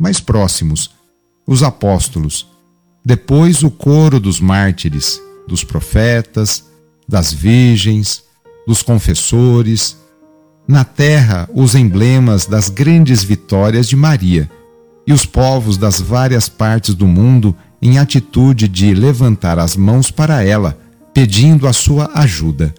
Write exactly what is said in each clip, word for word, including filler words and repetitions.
mais próximos, os apóstolos, depois o coro dos mártires, dos profetas, das virgens, dos confessores, na terra os emblemas das grandes vitórias de Maria, e os povos das várias partes do mundo em atitude de levantar as mãos para ela, pedindo a sua ajuda.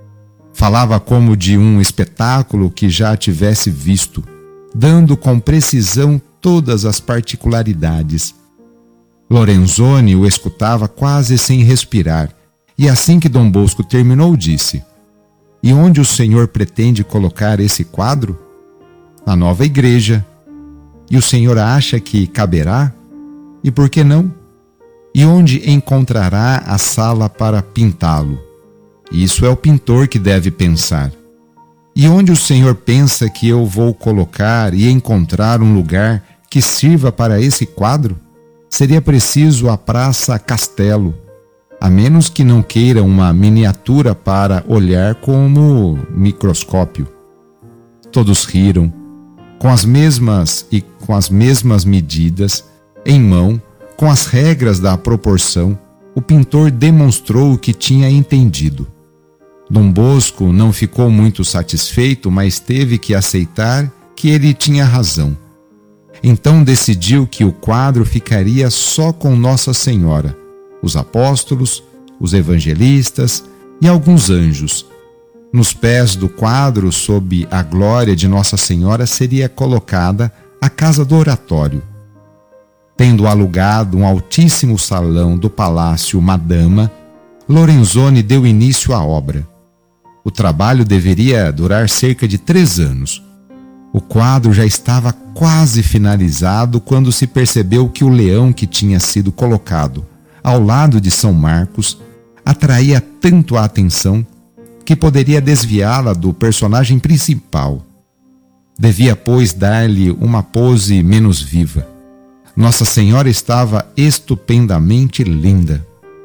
Falava como de um espetáculo que já tivesse visto, dando com precisão todas as particularidades. Lorenzoni o escutava quase sem respirar, e assim que Dom Bosco terminou, disse: "E onde o senhor pretende colocar esse quadro?" "Na nova igreja." "E o senhor acha que caberá? E por que não? E onde encontrará a sala para pintá-lo? Isso é o pintor que deve pensar. E onde o senhor pensa que eu vou colocar e encontrar um lugar que sirva para esse quadro? Seria preciso a Praça Castelo, a menos que não queira uma miniatura para olhar como microscópio." Todos riram. Com as mesmas e com as mesmas medidas, em mão, com as regras da proporção, o pintor demonstrou o que tinha entendido. Dom Bosco não ficou muito satisfeito, mas teve que aceitar que ele tinha razão. Então decidiu que o quadro ficaria só com Nossa Senhora, os apóstolos, os evangelistas e alguns anjos. Nos pés do quadro, sob a glória de Nossa Senhora, seria colocada a casa do oratório. Tendo alugado um altíssimo salão do Palácio Madama, Lorenzoni deu início à obra. O trabalho deveria durar cerca de três anos. O quadro já estava quase finalizado quando se percebeu que o leão que tinha sido colocado ao lado de São Marcos atraía tanto a atenção que poderia desviá-la do personagem principal. Devia, pois, dar-lhe uma pose menos viva. Nossa Senhora estava estupendamente linda.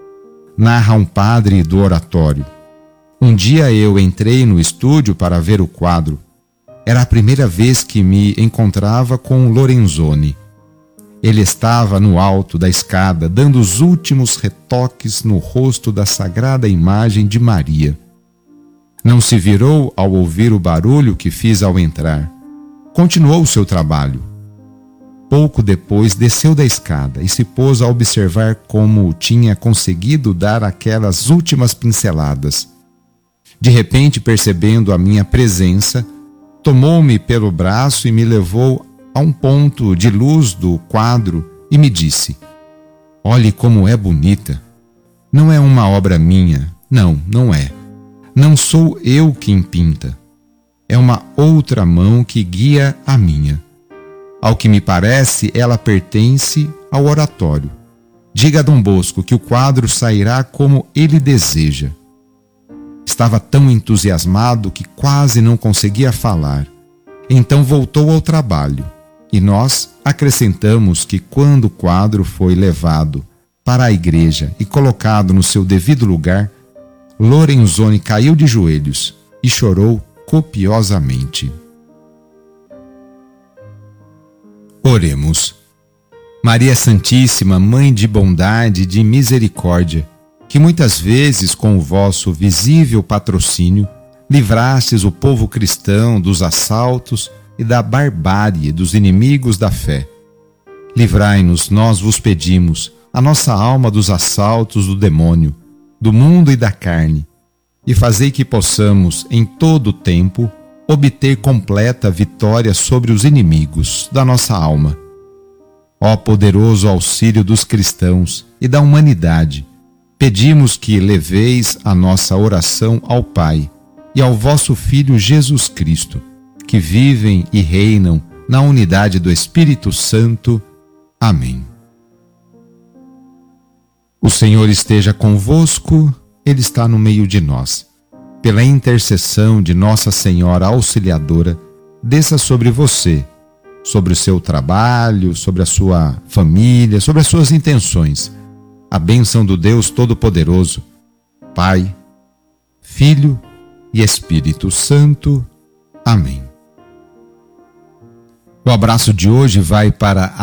Narra um padre do oratório: "Um dia eu entrei no estúdio para ver o quadro. Era a primeira vez que me encontrava com Lorenzoni. Ele estava no alto da escada, dando os últimos retoques no rosto da sagrada imagem de Maria. Não se virou ao ouvir o barulho que fiz ao entrar. Continuou o seu trabalho. Pouco depois desceu da escada e se pôs a observar como tinha conseguido dar aquelas últimas pinceladas. De repente, percebendo a minha presença, tomou-me pelo braço e me levou a um ponto de luz do quadro e me disse: "Olhe como é bonita. Não é uma obra minha. Não, não é. Não sou eu quem pinta. É uma outra mão que guia a minha. Ao que me parece, ela pertence ao oratório. Diga a Dom Bosco que o quadro sairá como ele deseja." Estava tão entusiasmado que quase não conseguia falar. Então voltou ao trabalho, e nós acrescentamos que quando o quadro foi levado para a igreja e colocado no seu devido lugar, Lorenzoni caiu de joelhos e chorou copiosamente. Oremos. Maria Santíssima, Mãe de bondade e de misericórdia, que muitas vezes com o vosso visível patrocínio livrastes o povo cristão dos assaltos e da barbárie dos inimigos da fé. Livrai-nos, nós vos pedimos, a nossa alma dos assaltos do demônio, do mundo e da carne, e fazei que possamos, em todo o tempo, obter completa vitória sobre os inimigos da nossa alma. Ó poderoso auxílio dos cristãos e da humanidade, pedimos que leveis a nossa oração ao Pai e ao vosso Filho Jesus Cristo, que vivem e reinam na unidade do Espírito Santo. Amém. O Senhor esteja convosco, Ele está no meio de nós. Pela intercessão de Nossa Senhora Auxiliadora, desça sobre você, sobre o seu trabalho, sobre a sua família, sobre as suas intenções, a bênção do Deus Todo-Poderoso, Pai, Filho e Espírito Santo. Amém. O abraço de hoje vai para